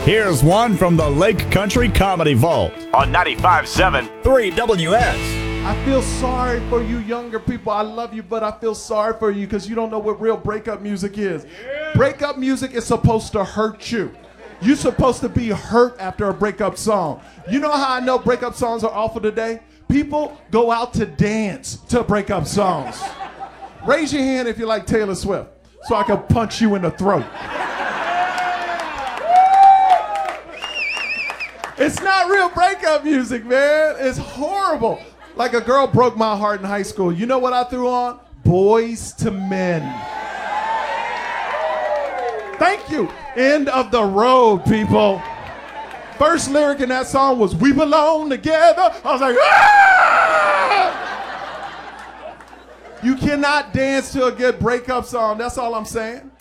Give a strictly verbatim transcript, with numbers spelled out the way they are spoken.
Here's one from the Lake Country Comedy Vault on ninety-five point seven three W S. I feel sorry for you younger people. I love you, but I feel sorry for you because you don't know what real breakup music is. Yeah. Breakup music is supposed to hurt you. You're supposed to be hurt after a breakup song. You know how I know breakup songs are awful today? People go out to dance to breakup songs. Raise your hand if you like Taylor Swift so I can punch you in the throat. It's not real breakup music, man. It's horrible. Like a girl broke my heart in high school. You know what I threw on? Boys to Men. Thank you. End of the road, people. First lyric in that song was, "We belong together." I was like, ah! You cannot dance to a good breakup song. That's all I'm saying.